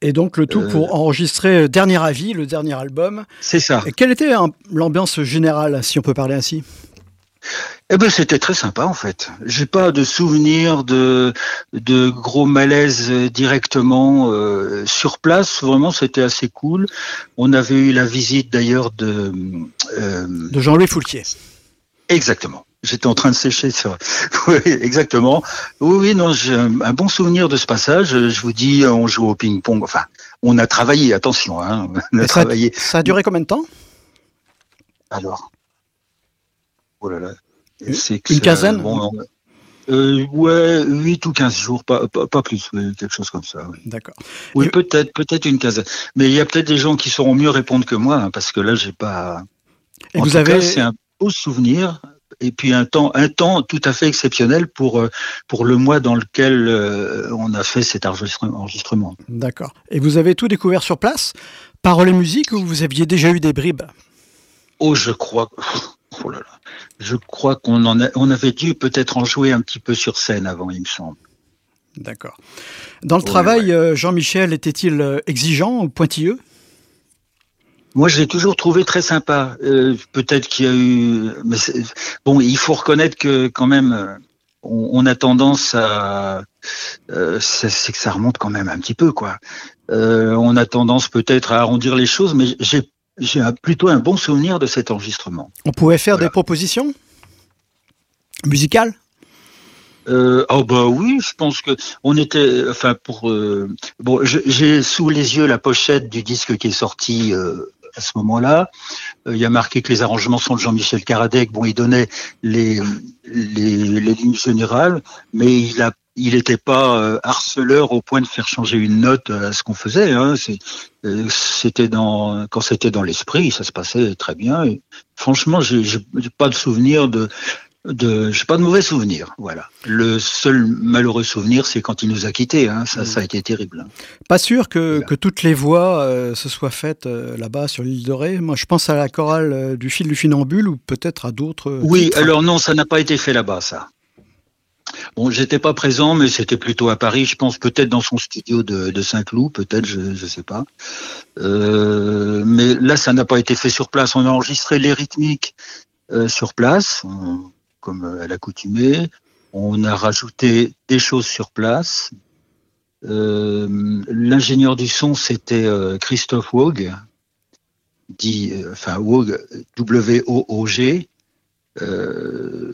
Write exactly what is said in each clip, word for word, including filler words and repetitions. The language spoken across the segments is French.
Et donc le tout Euh, pour enregistrer Dernier Avis, le dernier album. c'est ça. Et quelle était hein, l'ambiance générale, si on peut parler ainsi? Eh ben, c'était très sympa, en fait. J'ai pas de souvenir de, de gros malaise euh, directement euh, sur place. Vraiment, c'était assez cool. On avait eu la visite, d'ailleurs, de... euh, De Jean-Louis Foulquier. exactement. J'étais en train de sécher sur... Oui, exactement. Oui, oui, non, j'ai un, un bon souvenir de ce passage. Je vous dis, on joue au ping-pong. Enfin, on a travaillé, attention, hein. On a Et ça, travaillé. ça a duré combien de temps? Alors, oh là là. Une, C'est que une ça- quinzaine? bon, euh, ouais, huit ou quinze jours, pas, pas, pas plus, oui, quelque chose comme ça. Oui, D'accord. oui Et- peut-être, peut-être une quinzaine. Mais il y a peut-être des gens qui sauront mieux répondre que moi, hein, parce que là, j'ai pas. Et En vous tout avez... cas, c'est un beau souvenir. Et puis un temps, un temps tout à fait exceptionnel pour euh, pour le mois dans lequel euh, on a fait cet enregistre- enregistrement. D'accord. Et vous avez tout découvert sur place? Paroles et musique, ou vous aviez déjà eu des bribes? Oh, je crois. Oh là là. Je crois qu'on en a, on avait dû peut-être en jouer un petit peu sur scène avant, il me semble. D'accord. Dans le Ouais, travail, ouais. euh, Jean-Michel était-il euh, exigeant ou pointilleux? Moi, je l'ai toujours trouvé très sympa. Euh, peut-être qu'il y a eu, mais c'est- bon, il faut reconnaître que quand même, euh, on, on a tendance à, euh, c'est c'est que ça remonte quand même un petit peu, quoi. Euh, on a tendance peut-être à arrondir les choses, mais j'ai j'ai un- plutôt un bon souvenir de cet enregistrement. On pouvait faire Voilà. des propositions musicales? Euh, oh bah oui, je pense que on était, enfin pour, euh, bon, je- j'ai sous les yeux la pochette du disque qui est sorti euh, à ce moment-là. Euh, il y a marqué que les arrangements sont de Jean-Michel Karadec. Bon, il donnait les les, les lignes générales, mais il a il n'était pas euh, harceleur au point de faire changer une note à ce qu'on faisait. Hein. C'est, euh, c'était dans quand c'était dans l'esprit, ça se passait très bien. Et franchement, j'ai, j'ai j'ai pas de souvenir de de, j'ai pas de mauvais souvenirs, voilà. Le seul malheureux souvenir, c'est quand il nous a quittés, hein. Ça, ça a été terrible. Hein. Pas sûr que, Voilà. que toutes les voix euh, se soient faites euh, là-bas sur l'île de Ré. Moi, je pense à la chorale euh, du Fil du Funambule, ou peut-être à d'autres euh, Oui, titres. alors non, ça n'a pas été fait là-bas, ça. Bon, j'étais pas présent, mais c'était plutôt à Paris. Je pense peut-être dans son studio de, de Saint-Cloud, peut-être, je, je sais pas. Euh, mais là, ça n'a pas été fait sur place. On a enregistré les rythmiques euh, sur place, on- comme à l'accoutumée. On a rajouté des choses sur place. Euh, l'ingénieur du son, c'était euh, Christophe Woog, dit, euh, enfin Woog, W O O G, euh,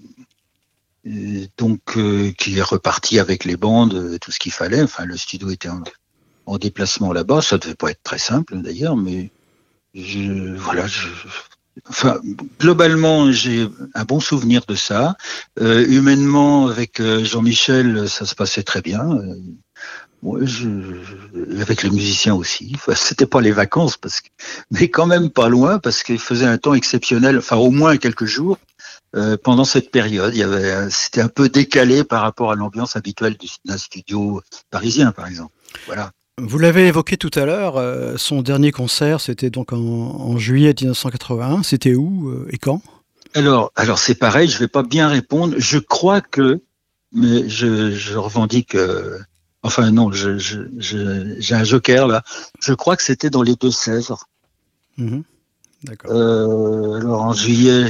et donc euh, qui est reparti avec les bandes, euh, tout ce qu'il fallait. Enfin, le studio était en, en déplacement là-bas. Ça devait pas être très simple d'ailleurs, mais je, voilà. Je, enfin, globalement, j'ai un bon souvenir de ça. Euh, humainement, avec euh, Jean-Michel, ça se passait très bien. Euh, Ouais, je, je- avec les musiciens aussi. Enfin, c'était pas les vacances, parce que, mais quand même pas loin, parce qu'il faisait un temps exceptionnel, enfin au moins quelques jours euh, pendant cette période. Il y avait, un- c'était un peu décalé par rapport à l'ambiance habituelle du- d'un studio parisien, par exemple. Voilà. Vous l'avez évoqué tout à l'heure, euh, son dernier concert, c'était donc en, en juillet mille neuf cent quatre-vingt-un. C'était où euh, et quand? Alors, alors c'est pareil. Je vais pas bien répondre. Je crois que, mais je, je revendique. euh, Enfin non, je, je, je- j'ai un joker là. Je crois que c'était dans les Deux-Sèvres. Mhm. D'accord. Euh, alors en juillet,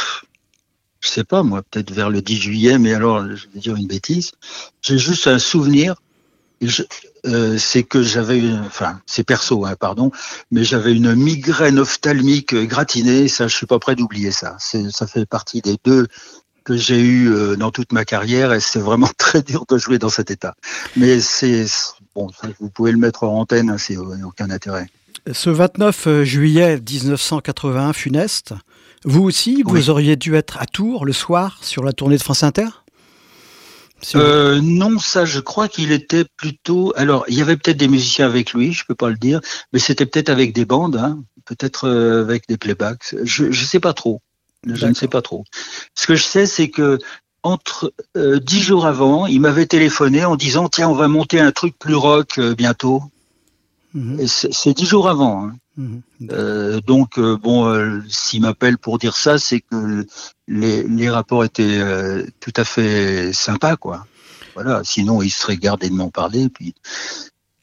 je sais pas moi, peut-être vers le dix juillet, mais alors je vais dire une bêtise. J'ai juste un souvenir. et je- euh, c'est que j'avais, une, enfin c'est perso, hein, pardon, mais j'avais une migraine ophtalmique euh, gratinée. Ça, je suis pas prêt d'oublier ça. C'est, ça fait partie des deux que j'ai eu euh, dans toute ma carrière, et c'est vraiment très dur de jouer dans cet état. Mais c'est bon, ça, vous pouvez le mettre en antenne, hein, c'est euh, aucun intérêt. Ce vingt-neuf juillet mille neuf cent quatre-vingt-un, funeste, vous aussi, Oui. vous auriez dû être à Tours le soir sur la tournée de France Inter? Si vous- Euh, non, ça, je crois qu'il était plutôt. Alors, il y avait peut-être des musiciens avec lui, je peux pas le dire, mais c'était peut-être avec des bandes, hein, peut-être euh, avec des playbacks. Je, je sais pas trop. Je D'accord. ne sais pas trop. Ce que je sais, c'est que entre euh, dix jours avant, il m'avait téléphoné en disant tiens, on va monter un truc plus rock euh, bientôt. Mhm. Et c'est, c'est dix jours avant. Hein. Mhm. Euh, donc euh, bon, euh, s'il m'appelle pour dire ça, c'est que les, les rapports étaient euh, tout à fait sympas, quoi. Voilà. Sinon, il serait gardé de m'en parler. Puis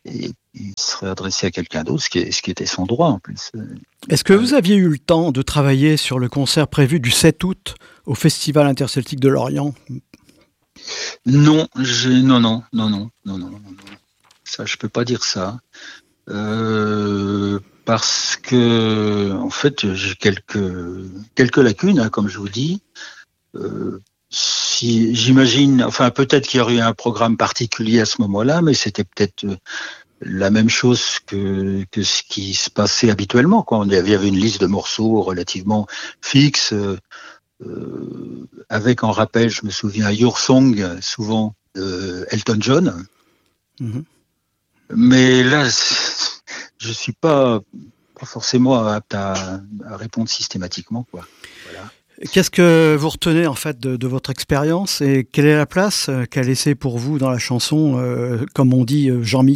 et il serait adressé à quelqu'un d'autre, ce qui, est, ce qui était son droit en plus. Est-ce que vous aviez eu le temps de travailler sur le concert prévu du sept août au Festival interceltique de Lorient ? Non, j'ai, non, non, non, non, non, non, non, ça je peux pas dire ça, euh, parce que en fait j'ai quelques quelques lacunes, hein, comme je vous dis. Euh, si j'imagine, enfin peut-être qu'il y aurait eu un programme particulier à ce moment-là, mais c'était peut-être la même chose que que ce qui se passait habituellement, quoi. Il y avait une liste de morceaux relativement fixe. Euh, Euh, avec en rappel, je me souviens, Your Song, souvent, de Elton John. Mm-hmm. Mais là, je ne suis pas, pas forcément apte à, à répondre systématiquement, quoi. Voilà. Qu'est-ce que vous retenez en fait de, de votre expérience et quelle est la place qu'a laissée pour vous dans la chanson, euh, comme on dit, euh, Jean-Mi ?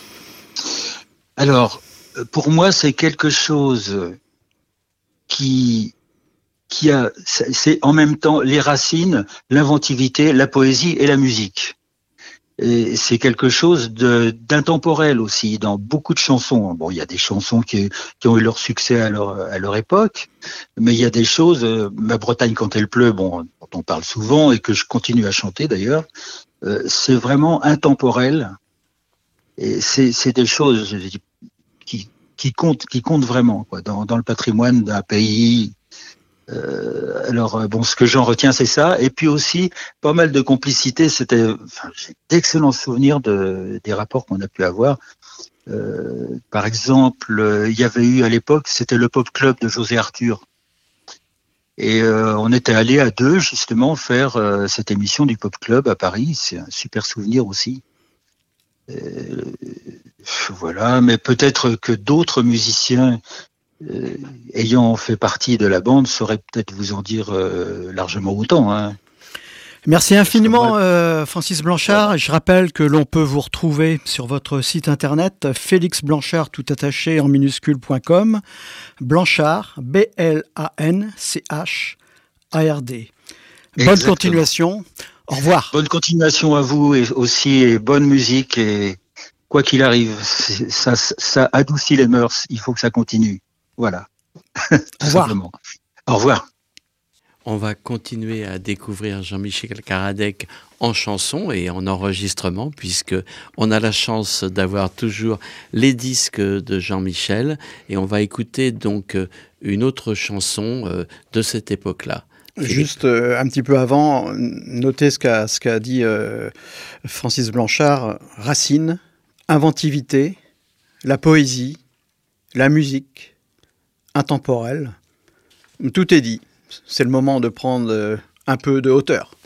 Alors, pour moi, c'est quelque chose qui... qui a, c'est en même temps les racines, l'inventivité, la poésie et la musique. Et c'est quelque chose de, d'intemporel aussi dans beaucoup de chansons. Bon, il y a des chansons qui, qui ont eu leur succès à leur, à leur époque, mais il y a des choses, euh, Ma Bretagne quand elle pleut, bon, dont on parle souvent et que je continue à chanter d'ailleurs, euh, c'est vraiment intemporel. Et c'est, c'est des choses qui, qui comptent, qui comptent vraiment, quoi, dans, dans le patrimoine d'un pays. Euh, alors bon, ce que j'en retiens, c'est ça, et puis aussi pas mal de complicité. C'était, enfin, j'ai d'excellents souvenirs de des rapports qu'on a pu avoir. Euh, par exemple, euh, il y avait eu à l'époque, c'était le Pop Club de José Arthur, et euh, on était allé à deux justement faire euh, cette émission du Pop Club à Paris. C'est un super souvenir aussi. Euh, voilà, mais peut-être que d'autres musiciens Euh, ayant fait partie de la bande, saurait peut-être vous en dire euh, largement autant. Hein. Merci infiniment, euh, Francis Blanchard. Voilà. Je rappelle que l'on peut vous retrouver sur votre site internet félix blanchard tout attaché en minuscule point com. Blanchard, B L A N C H A R D. Bonne Exactement. Continuation. Au revoir. Bonne continuation à vous et aussi et bonne musique et quoi qu'il arrive, ça, ça adoucit les mœurs. Il faut que ça continue. Voilà. Au revoir. Au revoir. On va continuer à découvrir Jean-Michel Karadec en chanson et en enregistrement, puisque on a la chance d'avoir toujours les disques de Jean-Michel, et on va écouter donc une autre chanson de cette époque-là. Juste euh, un petit peu avant, notez ce qu'a, ce qu'a dit euh, Francis Blanchard, racine, inventivité, la poésie, la musique, intemporel. Tout est dit. C'est le moment de prendre un peu de hauteur.